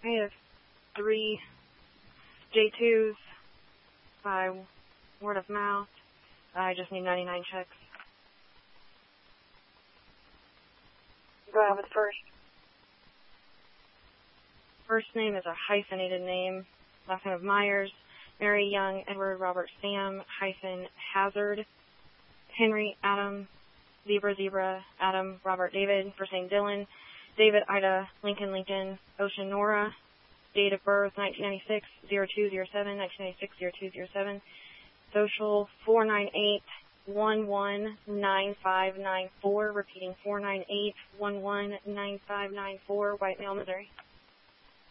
I have 3 J2s by word of mouth. I just need 99 checks. Go ahead with first. First name is a hyphenated name. Last name of Myers, Mary Young, Edward Robert Sam, hyphen Hazard, Henry Adam, Zebra Adam Robert David, first name Dylan, David Ida Lincoln Ocean Nora, date of birth 1996 0207, 1996 0207, social 498-119594, repeating 498-119594, White Male, Missouri.